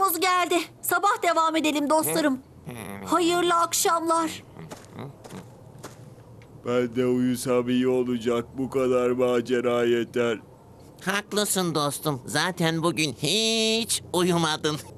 uykumuz geldi. Sabah devam edelim dostlarım. Hayırlı akşamlar. Ben de uyusam iyi olacak. Bu kadar macera yeter. Haklısın dostum. Zaten bugün hiç uyumadın.